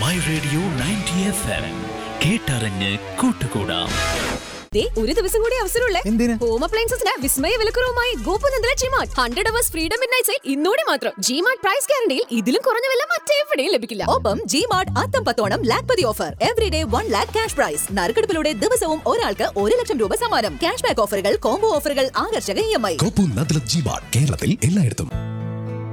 My radio 90 FM കേട്ടറിഞ്ഞ് കൂട്ടുകൂടാം. ഒരു ദിവസം കൂടി അവസരമുള്ളേ. ഹോം അപ്ലയൻസസിന് വിസ്മയ വിലക്കുറവുമായി ഗോപുനന്ദല G-Mart 100 hours freedom midnight sale ഇന്നോടെ മാത്രം. ജിമാർട്ട് പ്രൈസ് ഗ്യാരണ്ടിയിൽ ഇതിലും കുറഞ്ഞ വില മറ്റെവിടെയും ലഭിക്കില്ല. ഒപ്പം ജിമാർട്ട് അത്തം 10 Lakhpati offer. Everyday 1 lakh cash prize. നറുക്കെടുപ്പിലൂടെ ദിവസവും ഒരാൾക്ക് 1 ലക്ഷം രൂപ സമ്മാനം. ക്യാഷ് ബാക്ക് ഓഫറുകൾ, കോംബോ ഓഫറുകൾ, ആകർഷക EMI. ഗോപുനന്ദല ജിമാർട്ട് കേരളത്തിൽ എല്ലായിടത്തും.